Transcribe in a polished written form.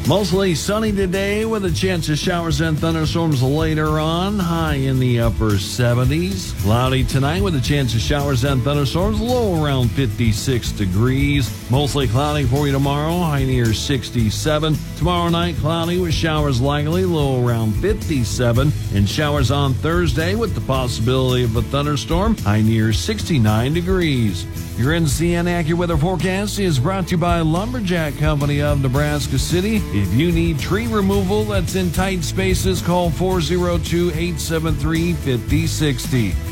Mostly sunny today with a chance of showers and thunderstorms later on. High in the upper 70s. Cloudy tonight with a chance of showers and thunderstorms. Low around 56 degrees. Mostly cloudy for you tomorrow. High near 67. Tomorrow night cloudy with showers likely. Low around 57. And showers on Thursday with the possibility of a thunderstorm. High near 69 degrees. Your NCN AccuWeather forecast is brought to you by Lumberjack Company of Nebraska City. If you need tree removal that's in tight spaces, call 402-873-5060.